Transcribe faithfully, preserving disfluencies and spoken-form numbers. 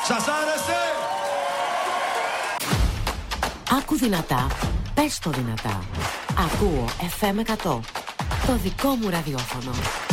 Σας άρεσε? Άκου δυνατά, πες το δυνατά. Ακούω εφ εμ εκατό. Το δικό μου ραδιόφωνο.